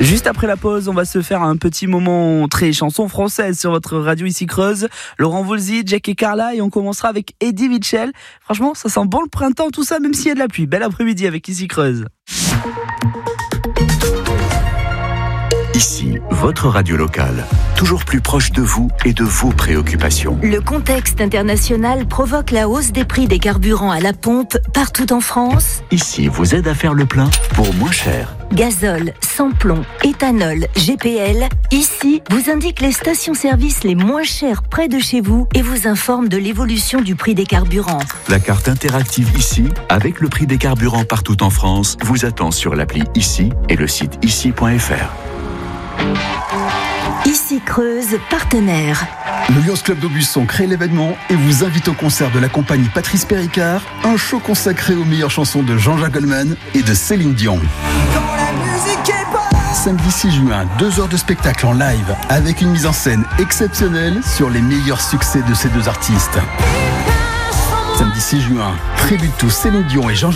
Juste après la pause, on va se faire un petit moment très chanson française sur votre radio ici Creuse. Laurent Voulzy, Jack et Carla, et on commencera avec Eddie Mitchell. Franchement, ça sent bon le printemps, tout ça, même s'il y a de la pluie. Bel après-midi avec ici Creuse. Ici, votre radio locale, toujours plus proche de vous et de vos préoccupations. Le contexte international provoque la hausse des prix des carburants à la pompe partout en France. Ici, vous aide à faire le plein pour moins cher. Gazole, sans-plomb, éthanol, GPL. Ici, vous indique les stations-service les moins chères près de chez vous et vous informe de l'évolution du prix des carburants. La carte interactive Ici, avec le prix des carburants partout en France, vous attend sur l'appli Ici et le site ici.fr. Ici Creuse, partenaire. Le Lions Club d'Aubusson crée l'événement et vous invite au concert de la compagnie Patrice Péricard, un show consacré aux meilleures chansons de Jean-Jacques Goldman et de Céline Dion. Samedi 6 juin, 2 heures de spectacle en live avec une mise en scène exceptionnelle sur les meilleurs succès de ces deux artistes. Samedi 6 juin, Prélude to Céline Dion et Jean-Jacques